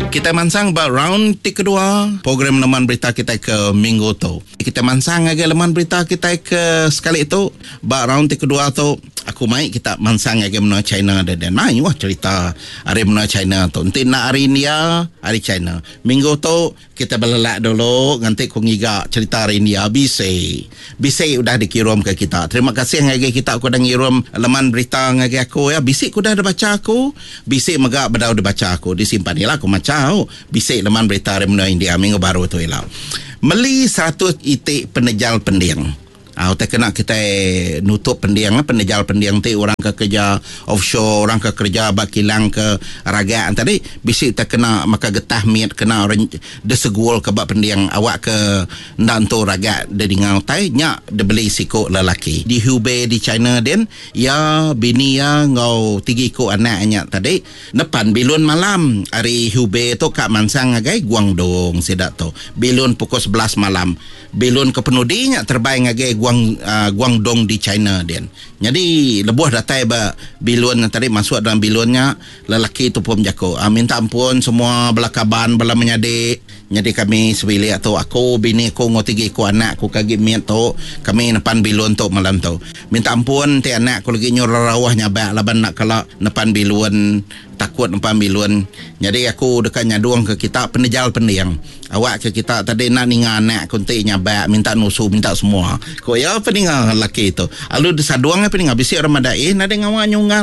Kita mansang ba round kedua program laman berita kita ke minggu tu. Kita mansang lagi laman berita kita ke sekali itu ba round kedua tu aku mai kita mansang lagi menua China dan mai wah cerita hari menua China tu. Nanti nak hari India, hari China. Minggu tu kita belelak dulu nanti ku ngiga cerita hari India bisi udah dikirim ke kita. Terima kasih lagi kita aku dah ngirim laman berita lagi aku ya. Bisi ku dah baca aku. Bisi megak bedau dibaca aku disimpan lah aku macam bisik leman berita remna India minggu baru tu ialah meli 100 itik penejal pendiang. Tak kena kita nutup pendiang penejal pendiang tu orang ke kerja offshore, orang ke kerja bakilang ke ragaan tadi bisik tak kena maka getah miat kena desegul ke bak pendiang awak ke ndan tu raga de dingau tai nya de beli siko lelaki di Hubei di China den ya bini ya ngau 3 ko anaknya tadi depan bilun malam hari Hubei tu kak mansang agai Guangdong sidak tu bilun pukul 11 malam bilun ke penudinya terbaik agai Guangdong di China den. Jadi lebuh datai ba bilun tadi masuk dalam bilunnya lelaki tu pun jako. Minta ampun semua belakaban bala menyadik. Jadi kami sebili atau aku bini aku ngotigi ku anak aku kagi miat tu kami nepan bilun tu malam tu. Minta ampun ti anak aku lagi nyuruh rawahnya ba laban nak kala nepan bilun takut nepan bilun. Jadi aku dekat nyaduang ke kita penejal pendiang. Awak ke kita tadi nak ninga anak kunti nyabak minta nusu minta semua. Ko ya peninga lelaki tu. Alu desaduang peninga bisi Ramadan ada ngawak nyunggal.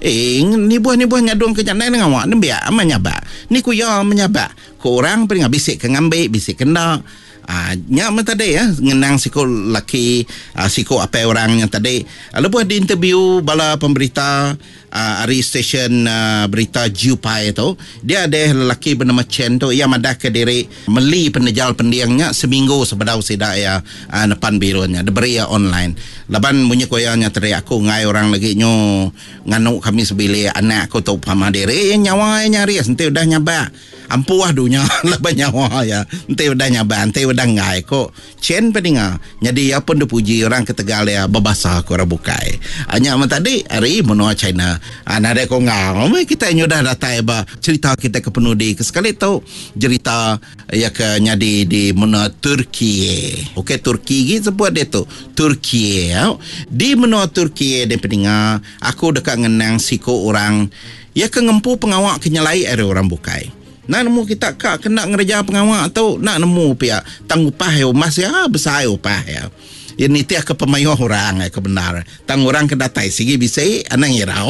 Ni buah nyaduang ke jana dengan awak ni biar menyabak. Ni ku ya menyabak. Ko orang peninga bisi ke ngambil bisi kena. Nya tadi ya ngenang siko laki siko apa orangnya tadi lepas di interview bala pemberita hari stesen berita Jupai itu dia ada lelaki bernama Chen tu ia madah ke diri meli penejal pendiangnya seminggu sebedau sidak ya nepan birunya diberi ya online laban bunyi koyanya tadi aku ngai orang lagi nyo nganu kami sebili anak aku tu pama diri nyawa nyari nanti udah nyabak ampuah dunya laban nyawa ya nanti udah nyabak nanti udah ngai kok Chen peninga jadi apa pun dipuji orang ke Tegal ya babasa ko rabukai hanya tadi hari menua China ada ko ngau kita nyudah datai ba cerita kita ke penudi ke sekali tu cerita ya ke nyadi di menua Turki okey Turki gitu sebut dia tu Turki di menua Turki dia peninga aku dekat ngenang siko orang ya ke ngempu pengawak kenyalai ada orang bukai. Nak nemu kita kak kena ngerja pengawak atau nak nemu pihak tang upah ya mas ya besar upah ya. Ini tiak ke pemayuh orang ke benar. Tang orang ke datai sigi bisa anang irau.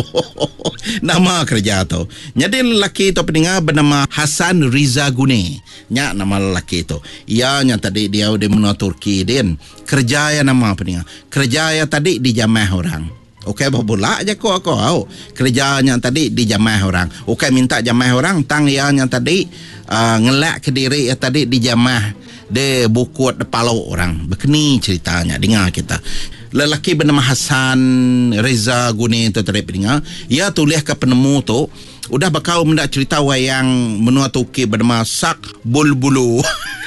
Nama kerja tu. Jadi lelaki tu peninga bernama Hasan Riza Gune. Nya nama lelaki tu. Ia nya tadi dia di menua Turki din. Kerja ya nama peninga. Kerja ya tadi di jamaah orang. Okey bola aja ko aku kerjanya tadi di jamaah orang. Okey minta jamaah orang tang yang tadi ngelak ke diri ya tadi di jamaah de bukut de palau orang. Begini ceritanya dengar kita. Lelaki bernama Hasan Reza Gune tu tadi dengar. Ia tulis ke penemu tu udah bakal mendak cerita wayang menua Turki bernama Sak Bulbulu.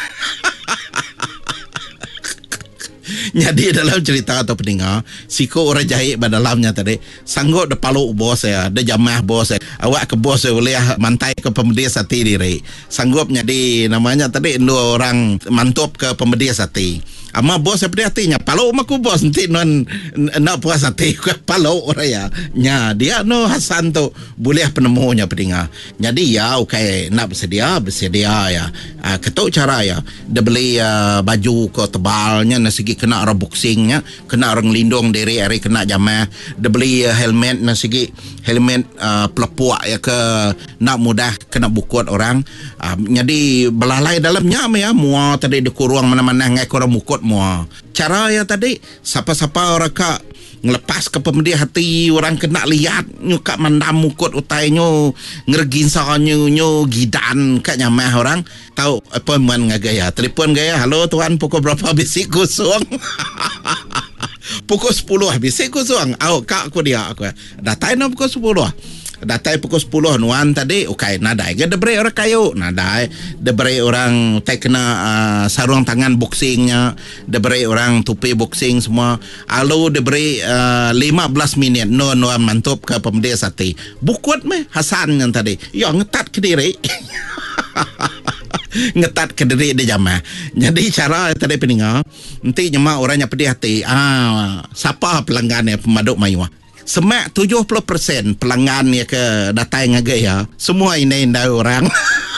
Jadi dalam cerita atau pendengar siko orang jahit dalamnya tadi sanggup de paluk bos ya de jamah bos ya awak ke bos ya boleh mantai ke pembeli sate diri sanggup jadi namanya tadi dua orang mantap ke pembeli sate ama bos seperti hatinya paluk maku bos nanti non nak puas hati ke paluk orang ya nya dia no Hasan tu boleh penemunya pendengar jadi ya okey nak bersedia ya ketuk cara ya dia beli baju ke tebalnya nasigi kena orang boxingnya kena orang lindung diri hari kena jamah dia beli helmet nasigi helmet pelepuak ya ke nak mudah kena bukut orang jadi belalai dalamnya ya mua tadi di kurung mana-mana ngai kurang bukut mua cara ya tadi siapa-siapa orang kak ngelepas ke pemedi hati orang kena lihat nyuka mandam mukut utainya ngerginsanya nyo gidan kat nyamah orang tahu apa man ngagaya telefon gaya halo tuan pukul berapa bisik kosong pukul 10 bisik kosong kak aku dia aku datai no pukul 10 datai pukul 10 nuan tadi okey nadai ke debere orang kayu nadai debere orang tak kena sarung tangan boxingnya debere orang tupi boxing semua alu debere 15 minit no mantap ke pemedi sate bukut meh Hasan yang tadi ya ngetat ke diri Ngetat ke diri dia jamah. Jadi cara tadi peninga, nanti nyama orangnya pedih hati. Siapa pelanggan pemaduk mayu? Semak 70% pelanggan ya ke datang ngagaya. Semua ini indah orang.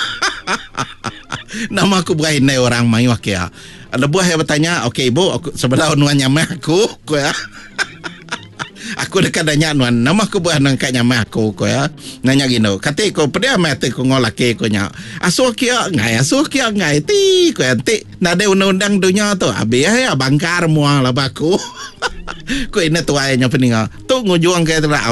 Nama aku bukan indah orang mayu ya. Ada buah yang bertanya, okey ibu, sebelah nuan nyama aku ya. Aku dekat nanya nuan, nama aku buat nang kat nyama aku ya. Nanya gino, kata ko pedih amat ko ngolake ko nya. Asuh kia ngai ti ko anti. Nade undang-undang dunia tu. Abi ya bangkar muang lah baku. Ko ini tuanya peninga. Tu ngujuang ke